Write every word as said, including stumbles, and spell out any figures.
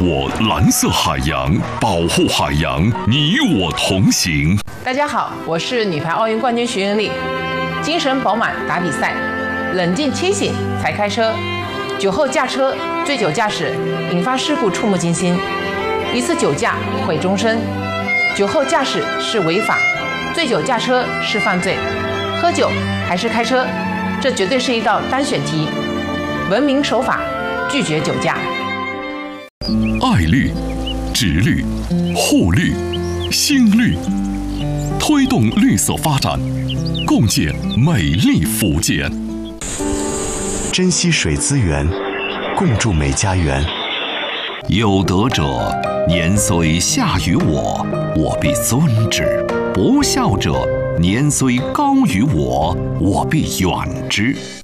我蓝色海洋，保护海洋，你我同行。 大家好，我是女排奥运冠军徐云丽。精神饱满打比赛，冷静清醒才开车。酒后驾车、醉酒驾驶引发事故触目惊心，一次酒驾毁终身。酒后驾驶是违法，醉酒驾车是犯罪。喝酒还是开车，这绝对是一道单选题。文明守法，拒绝酒驾。 爱绿、植绿、护绿、新绿，推动绿色发展，共建美丽福建。 珍惜水资源，共筑美家园。 有德者年虽下于我，我必尊之；不孝者年虽高于我，我必远之。